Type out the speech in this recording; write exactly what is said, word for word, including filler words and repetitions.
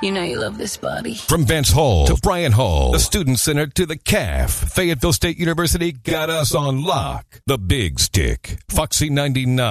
You know you love this body. From Vance Hall to Bryant Hall, the Student Center to the C A F, Fayetteville State University got us on lock. The Big Stick, Foxy ninety-nine.